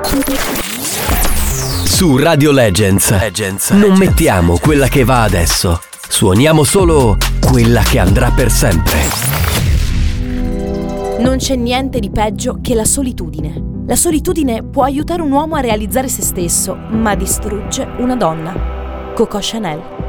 Su Radio Legends non mettiamo quella che va adesso, suoniamo solo quella che andrà per sempre. Non c'è niente di peggio che la solitudine. La solitudine può aiutare un uomo a realizzare se stesso, ma distrugge una donna. Coco Chanel.